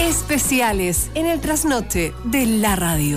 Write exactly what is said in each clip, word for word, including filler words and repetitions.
Especiales en el trasnoche de la radio.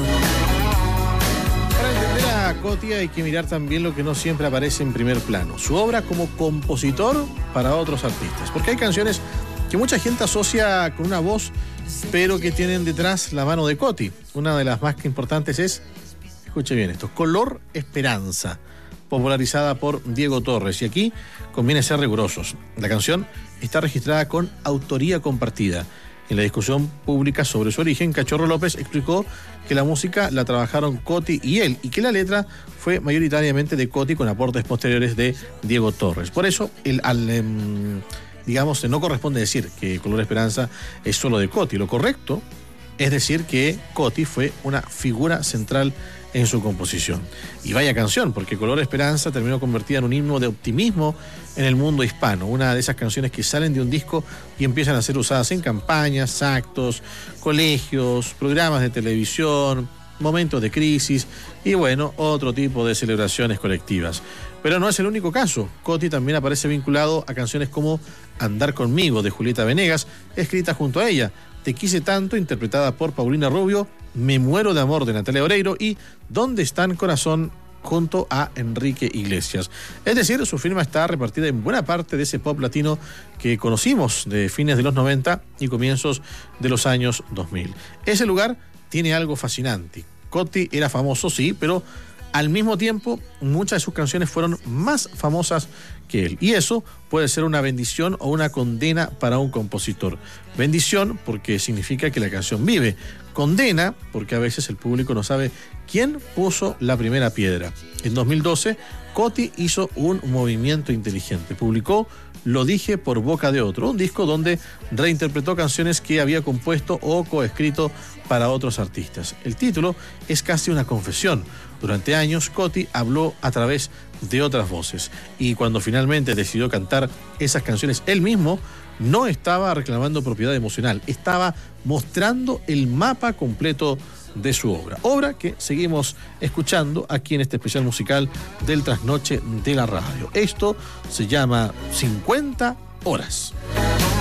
Para entender a Coti hay que mirar también lo que no siempre aparece en primer plano, su obra como compositor para otros artistas, porque hay canciones que mucha gente asocia con una voz, pero que tienen detrás la mano de Coti. Una de las más importantes es, escuche bien esto, Color Esperanza, popularizada por Diego Torres. Y aquí conviene ser rigurosos. La canción está registrada con autoría compartida. En la discusión pública sobre su origen, Cachorro López explicó que la música la trabajaron Coti y él, y que la letra fue mayoritariamente de Coti con aportes posteriores de Diego Torres. Por eso, el, al, eh, digamos, no corresponde decir que Color Esperanza es solo de Coti. Lo correcto es decir que Coti fue una figura central en su composición. Y vaya canción, porque Color Esperanza terminó convertida en un himno de optimismo en el mundo hispano. Una de esas canciones que salen de un disco y empiezan a ser usadas en campañas, actos, colegios, programas de televisión, momentos de crisis y, bueno, otro tipo de celebraciones colectivas. Pero no es el único caso. Coti también aparece vinculado a canciones como Andar Conmigo, de Julieta Venegas, escrita junto a ella, Te Quise Tanto, interpretada por Paulina Rubio, Me Muero de Amor, de Natalia Oreiro, y ¿Dónde Están Corazón?, junto a Enrique Iglesias. Es decir, su firma está repartida en buena parte de ese pop latino que conocimos de fines de los noventa y comienzos de los años dos mil. Ese lugar tiene algo fascinante. Coti era famoso, sí, pero al mismo tiempo muchas de sus canciones fueron más famosas que él. Y eso puede ser una bendición o una condena para un compositor. Bendición porque significa que la canción vive. Condena porque a veces el público no sabe quién puso la primera piedra. En dos mil doce, Coti hizo un movimiento inteligente. Publicó Lo Dije por Boca de Otro, un disco donde reinterpretó canciones que había compuesto o coescrito para otros artistas. El título es casi una confesión. Durante años, Coti habló a través de otras voces. Y cuando finalmente decidió cantar esas canciones él mismo, no estaba reclamando propiedad emocional, estaba mostrando el mapa completo de su obra. Obra que seguimos escuchando aquí en este especial musical del Trasnoche de la Radio. Esto se llama cincuenta horas.